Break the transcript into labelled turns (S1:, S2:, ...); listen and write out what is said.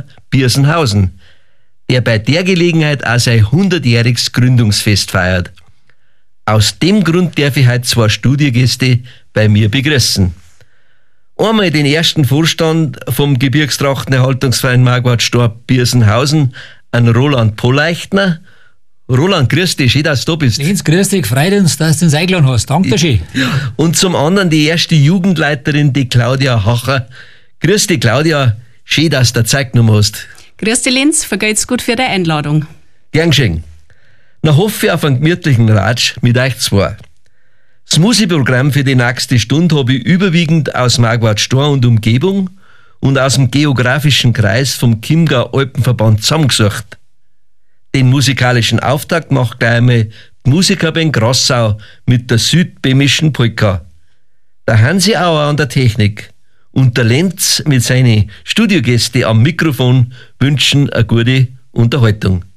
S1: Musiker Birsenhausen, der bei der Gelegenheit auch sein 100-jähriges Gründungsfest feiert. Aus dem Grund darf ich heute 2 Studiogäste bei mir begrüßen. Einmal den ersten Vorstand vom Gebirgstrachtenerhaltungsverein Marquardt-Storb Birsenhausen, an Roland Polleichtner. Roland, grüß dich, schön, dass du da bist.
S2: Jens, grüß dich, freut uns, dass du uns eingeladen hast. Danke schön.
S1: Und zum anderen die erste Jugendleiterin, die Claudia Hacher. Grüß dich, Claudia, schön, dass du Zeit genommen hast.
S3: Grüß dich, Lenz, vergeht's gut für deine Einladung.
S1: Gern geschehen. Na, hoffe ich auf einen gemütlichen Ratsch mit euch 2. Das Musikprogramm für die nächste Stunde habe ich überwiegend aus Marquardt-Storb und Umgebung und aus dem geografischen Kreis vom Chiemgau Alpenverband zusammengesucht. Den musikalischen Auftakt macht gleich einmal die Musikerband Grassau mit der südböhmischen Polka. Der Hansi Auer an der Technik und der Lenz mit seinen Studiogästen am Mikrofon wünschen eine gute Unterhaltung.